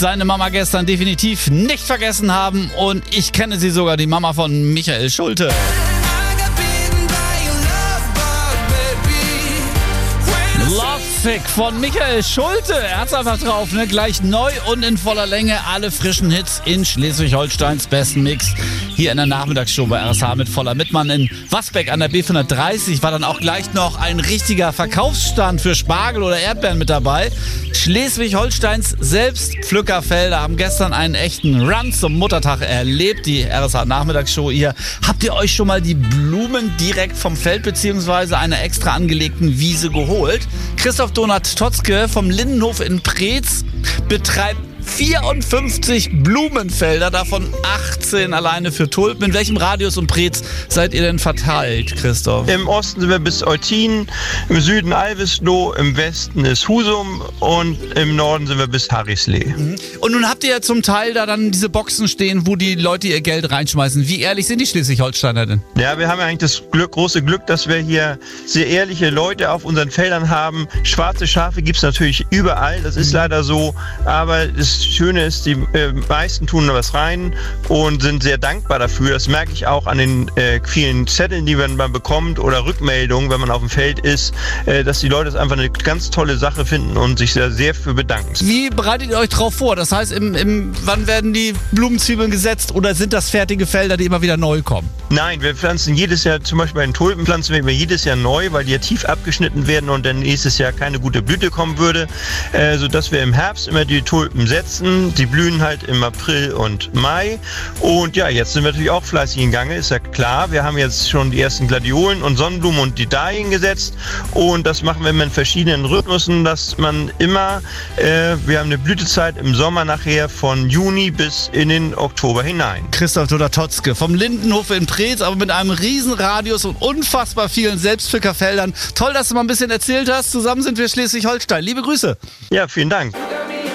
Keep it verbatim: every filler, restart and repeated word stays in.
seine Mama gestern definitiv nicht vergessen haben. Und ich kenne sie sogar, die Mama von Michael Schulte. Lovesick von Michael Schulte. Er hat's einfach drauf, ne? Gleich neu und in voller Länge alle frischen Hits in Schleswig-Holsteins besten Mix. Hier in der Nachmittagsshow bei R S H mit Voller Mittmann in Wasbeck an der B fünfhundertdreißig war dann auch gleich noch ein richtiger Verkaufsstand für Spargel oder Erdbeeren mit dabei. Schleswig-Holsteins Selbstpflückerfelder haben gestern einen echten Run zum Muttertag erlebt. Die R S H Nachmittagsshow hier. Habt ihr euch schon mal die Blumen direkt vom Feld bzw. einer extra angelegten Wiese geholt? Christoph Donat-Totzke vom Lindenhof in Preetz betreibt vierundfünfzig Blumenfelder, davon achtzehn alleine für Tulpen. In welchem Radius um Preetz seid ihr denn verteilt, Christoph? Im Osten sind wir bis Eutin, im Süden Alvesloh, im Westen ist Husum und im Norden sind wir bis Harrislee. Mhm. Und nun habt ihr ja zum Teil da dann diese Boxen stehen, wo die Leute ihr Geld reinschmeißen. Wie ehrlich sind die Schleswig-Holsteiner denn? Ja, wir haben ja eigentlich das Glück, große Glück, dass wir hier sehr ehrliche Leute auf unseren Feldern haben. Schwarze Schafe gibt es natürlich überall, das ist leider so, aber das Schöne ist, die äh, meisten tun da was rein und sind sehr dankbar dafür. Das merke ich auch an den äh, vielen Zetteln, die man bekommt oder Rückmeldungen, wenn man auf dem Feld ist, äh, dass die Leute es einfach eine ganz tolle Sache finden und sich sehr, sehr für bedanken. Wie bereitet ihr euch drauf vor? Das heißt, im, im, wann werden die Blumenzwiebeln gesetzt oder sind das fertige Felder, die immer wieder neu kommen? Nein, wir pflanzen jedes Jahr, zum Beispiel bei den Tulpen pflanzen wir immer jedes Jahr neu, weil die ja tief abgeschnitten werden und dann nächstes Jahr keine gute Blüte kommen würde, äh, sodass wir im Herbst immer die Tulpen setzen. Die blühen halt im April und Mai. Und ja, jetzt sind wir natürlich auch fleißig in Gange, ist ja klar. Wir haben jetzt schon die ersten Gladiolen und Sonnenblumen und die Dahlien gesetzt. Und das machen wir in verschiedenen Rhythmusen, dass man immer, äh, wir haben eine Blütezeit im Sommer nachher von Juni bis in den Oktober hinein. Christoph Donat-Totzke vom Lindenhof in Preetz, aber mit einem riesen Radius und unfassbar vielen Selbstpflückerfeldern. Toll, dass du mal ein bisschen erzählt hast. Zusammen sind wir Schleswig-Holstein. Liebe Grüße. Ja, vielen Dank.